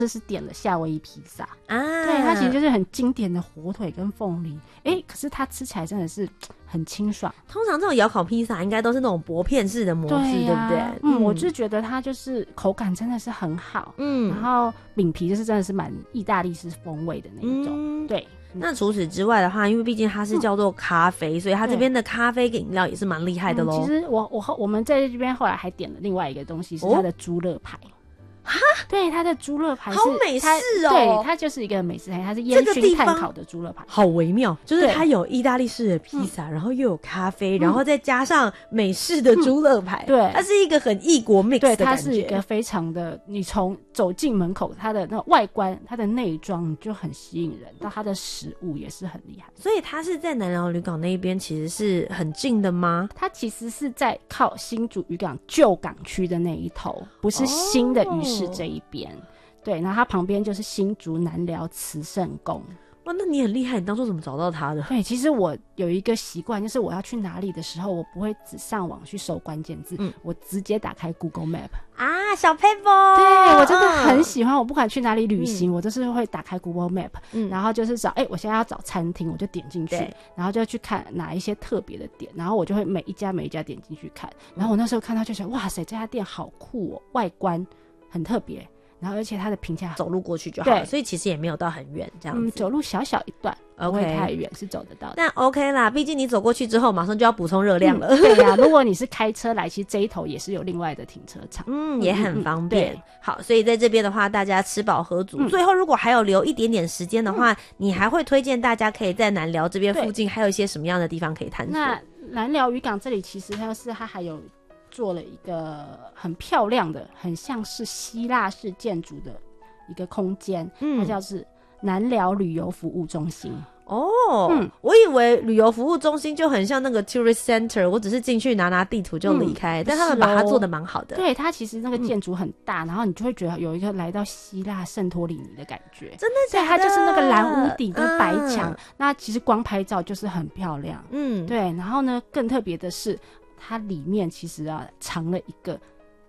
这是点了夏威夷披萨啊， 对，它其实就是很经典的火腿跟凤梨，可是它吃起来真的是很清爽。 通常这种窑烤披萨应该都是那种薄片式的模式， 对不对？ 我就觉得它就是口感真的是很好，然后饼皮就是真的是蛮意大利式风味的那一种，对。 那除此之外的话，因为毕竟它是叫做咖啡，所以它这边的咖啡跟饮料也是蛮厉害的咯。 其实我们在这边后来还点了另外一个东西，是它的猪肋排。哈，对，它的猪肋排是好美式哦， 对，它就是一个美式餐，它是烟熏炭烤的猪肋排， 好微妙，就是它有意大利式的披萨，然后又有咖啡，然后再加上美式的猪肋排，对，它是一个很异国 mix 的感觉， 对，它是一个非常的，你从走进门口，它的那个外观，它的内装就很吸引人，到它的食物也是很厉害。 所以它是在南寮渔港那边，其实是很近的吗？ 它其实是在靠新竹渔港旧港区的那一头，不是新的渔市这一边。对，然后它旁边就是新竹南寮慈圣宫。 哇，那你很厉害，你当初怎么找到它的？ 对，其实我有一个习惯，就是我要去哪里的时候，我不会只上网去搜关键字，我直接打开 Google Map 啊，小 paper。 对，我真的很喜欢，我不管去哪里旅行，我都是会打开 Google Map，然后就是找，我现在要找餐厅，我就点进去，然后就去看哪一些特别的点，然后我就会每一家点进去看，然后我那时候看到就想，哇塞，这家店好酷哦，外观很特别。然后而且它的评价走路过去就好了，所以其实也没有到很远这样子， 走路小小一段，不会太远，是走得到的。 但 OK 啦，毕竟你走过去之后马上就要补充热量了。 对呀，如果你是开车来，其实这一头也是有另外的停车场， 也很方便。好，所以在这边的话，大家吃饱喝足。最后如果还有留一点点时间的话，你还会推荐大家可以在南寮这边附近还有一些什么样的地方可以探索？ 那南寮渔港这里其实它还有做了一个很漂亮的，很像是希腊式建筑的一个空间，它叫是南寮旅游服务中心。 我以为旅游服务中心就很像那个 tourist center， 我只是进去拿地图就离开，但他们把它做得蛮好的。 对，它其实那个建筑很大，然后你就会觉得有一个来到希腊圣托里尼的感觉。 真的假的？ 对，它就是那个蓝屋顶跟白墙，那其实光拍照就是很漂亮。对，然后呢，更特别的是，它里面其实藏了一个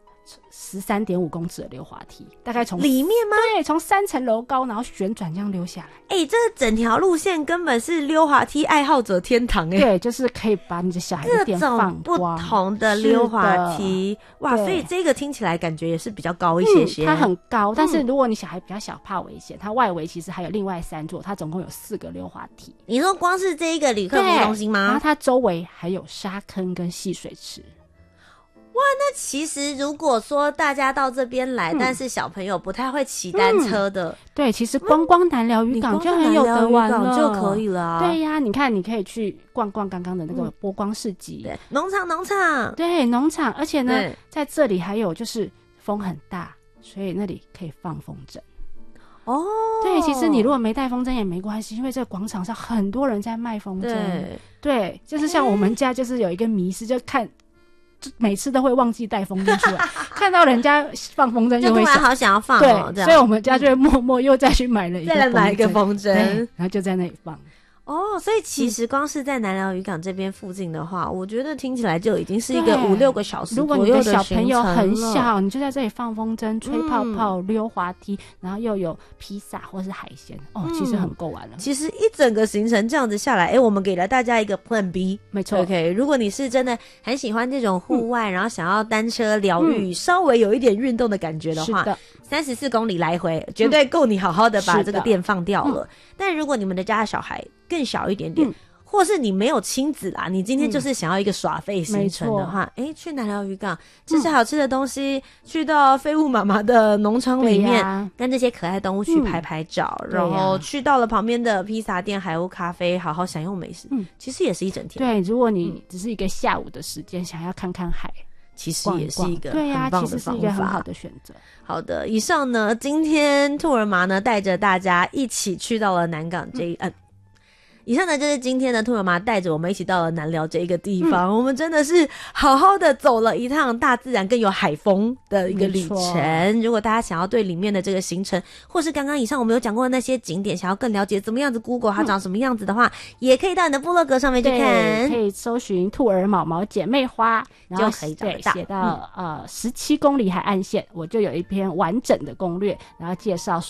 13.5公尺的溜滑梯，大概从里面吗？ 对，从3层楼高，然后旋转这样溜下来。 这整条路线根本是溜滑梯爱好者天堂对，就是可以把你的小孩的点放各种不同的溜滑梯，哇！所以这个听起来感觉也是比较高一些。 它很高，但是如果你小孩比较小怕危险，它外围其实还有另外3座，它总共有4个溜滑梯。 你说光是这一个旅客服务中心吗？ 然后它周围还有沙坑跟戏水池。 哇，那其实如果说大家到这边来，但是小朋友不太会骑单车的， 对，其实光南寮渔港就很有得玩了， 就可以了。 对呀，你看，你可以去逛逛刚刚的那个波光市集， 对，农场， 对，农场，而且呢，在这里还有就是风很大，所以那里可以放风筝。对，其实你如果没带风筝也没关系，因为这个广场上很多人在卖风筝。对，就是像我们家就是有一个迷思，就看。每次都会忘记带风筝出来，看到人家放风筝就会突然好想要放对，所以我们家就会默默又再去买了一个风筝， 然后就在那里放。 所以其实光是在南寮渔港这边附近的话，我觉得听起来就已经是一个5-6个小时左右的行程了。如果你的小朋友很小，你就在这里放风筝、吹泡泡、溜滑梯，然后又有披萨或是海鲜，其实很够玩了。 其实一整个行程这样子下来，我们给了大家一个 Plan B， 没错。 OK， 如果你是真的很喜欢这种户外，然后想要单车疗愈，稍微有一点运动的感觉的话，34公里来回绝对够你好好的把这个店放掉了。但如果你们的家的小孩更小一点点，或是你没有亲子啦，你今天就是想要一个耍废行程的话，去南寮渔港吃吃好吃的东西，去到废物妈妈的农场里面，跟这些可爱动物去拍照，然后去到了旁边的披萨店、海屋咖啡，好好享用美食，其实也是一整天。 对，如果你只是一个下午的时间，想要看看海， 其实也是一个很棒的方法。 其实是一个很好的选择。 好的，以上呢，今天兔儿麻呢带着大家一起去到了以上呢就是今天的兔妈妈带着我们一起到了南寮这一个地方，我们真的是好好的走了一趟大自然更有海风的一个旅程。如果大家想要对里面的这个行程，或是刚刚以上我们有讲过的那些景点，想要更了解怎么样子 Google 它长什么样子的话，也可以到你的部落格上面去看， 可以搜寻兔儿毛毛姐妹花， 就可以找得到。 写到17公里海岸线，我就有一篇完整的攻略，然后介绍